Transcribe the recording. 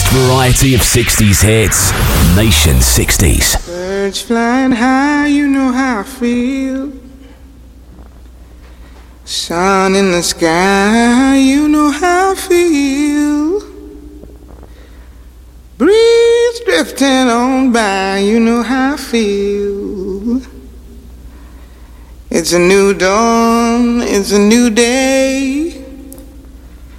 variety of 60s hits. Nation 60s. Birds flying high, you know how I feel. Sun in the sky, you know how I feel. Breeze drifting on by, you know how I feel. It's a new dawn, it's a new day.